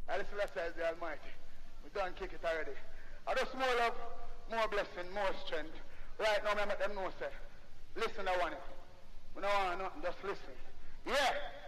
I listen to the Almighty. We done kick it already. I just more love, more blessing, more strength. Right now, I make them know, say, listen to one. We don't want nothing, just listen. Yeah.